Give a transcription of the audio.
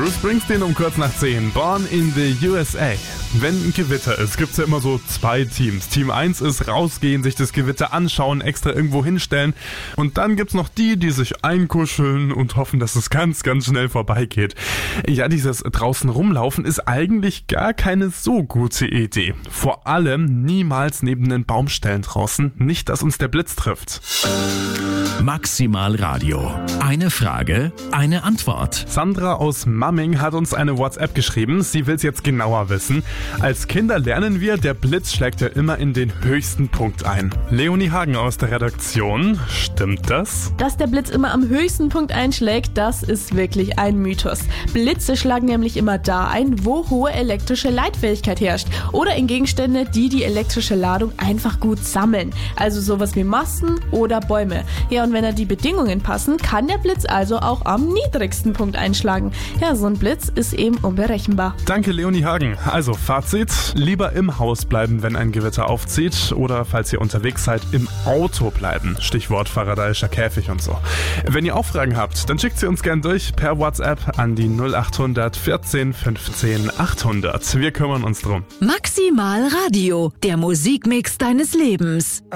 Bruce Springsteen um kurz nach 10. Born in the USA. Wenn ein Gewitter ist, gibt's ja immer so zwei Teams. Team 1 ist rausgehen, sich das Gewitter anschauen, extra irgendwo hinstellen. Und dann gibt's noch die sich einkuscheln und hoffen, dass es ganz, ganz schnell vorbeigeht. Ja, dieses draußen rumlaufen ist eigentlich gar keine so gute Idee. Vor allem niemals neben den Baum stellen draußen. Nicht, dass uns der Blitz trifft. Maximal Radio. Eine Frage, eine Antwort. Sandra aus Mamming hat uns eine WhatsApp geschrieben. Sie will es jetzt genauer wissen. Als Kinder lernen wir, der Blitz schlägt ja immer in den höchsten Punkt ein. Leonie Hagen aus der Redaktion. Stimmt das? Dass der Blitz immer am höchsten Punkt einschlägt, das ist wirklich ein Mythos. Blitze schlagen nämlich immer da ein, wo hohe elektrische Leitfähigkeit herrscht. Oder in Gegenstände, die elektrische Ladung einfach gut sammeln. Also sowas wie Masten oder Bäume. Ja, und wenn die Bedingungen passen, kann der Blitz also auch am niedrigsten Punkt einschlagen. Ja, so ein Blitz ist eben unberechenbar. Danke, Leonie Hagen. Also Fazit, lieber im Haus bleiben, wenn ein Gewitter aufzieht, oder falls ihr unterwegs seid, im Auto bleiben. Stichwort faradayischer Käfig und so. Wenn ihr auch Fragen habt, dann schickt sie uns gern durch per WhatsApp an die 0800 14 15 800. Wir kümmern uns drum. Maximal Radio, der Musikmix deines Lebens.